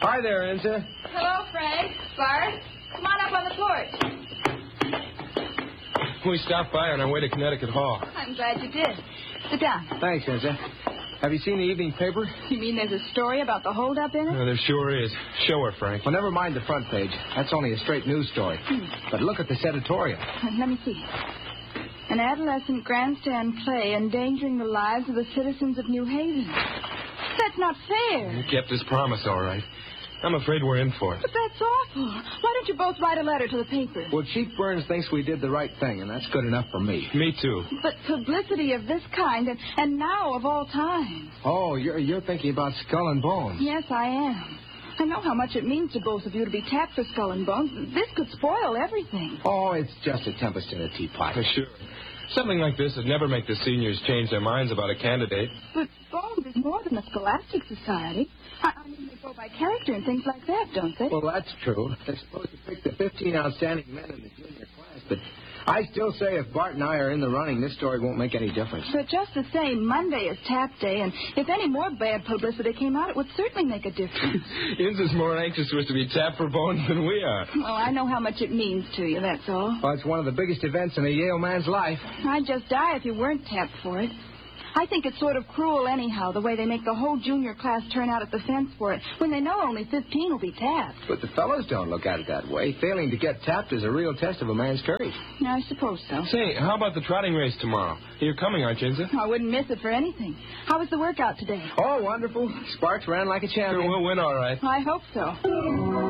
Hi there, Enza. Hello, Frank. Bart. Come on up on the porch. We stopped by on our way to Connecticut Hall. I'm glad you did. Sit down. Thanks, Enza. Have you seen the evening paper? You mean there's a story about the holdup in it? There sure is. Show her, Frank. Well, never mind the front page. That's only a straight news story. But look at this editorial. Let me see. An adolescent grandstand play endangering the lives of the citizens of New Haven. That's not fair. He kept his promise, all right. I'm afraid we're in for it. But that's awful. Why don't you both write a letter to the paper? Well, Chief Burns thinks we did the right thing, and that's good enough for me. Me, too. But publicity of this kind, and now of all times. Oh, you're thinking about Skull and Bones. Yes, I am. I know how much it means to both of you to be tapped for Skull and Bones. This could spoil everything. Oh, it's just a tempest in a teapot. Sure. Something like this would never make the seniors change their minds about a candidate. But Bones is more than a scholastic society. I mean, they go by character and things like that, don't they? Well, that's true. They're supposed to pick the 15 outstanding men in the junior class, but I still say if Bart and I are in the running, this story won't make any difference. But just the same, Monday is tap day, and if any more bad publicity came out, it would certainly make a difference. Inza's more anxious for us to be tapped for Bones than we are. Well, I know how much it means to you, that's all. Well, it's one of the biggest events in a Yale man's life. I'd just die if you weren't tapped for it. I think it's sort of cruel anyhow, the way they make the whole junior class turn out at the fence for it, when they know only 15 will be tapped. But the fellows don't look at it that way. Failing to get tapped is a real test of a man's courage. I suppose so. Say, how about the trotting race tomorrow? You're coming, aren't you, Inza? I wouldn't miss it for anything. How was the workout today? Oh, wonderful. Sparks ran like a champion. Sure, we'll win all right. I hope so.